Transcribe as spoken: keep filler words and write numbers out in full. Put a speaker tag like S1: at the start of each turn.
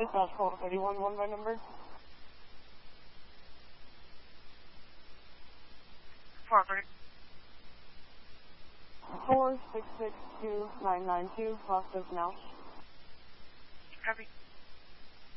S1: Dispatch call thirty-one one by number.
S2: four thirty.
S1: four six six two nine nine two, process now.
S2: Copy.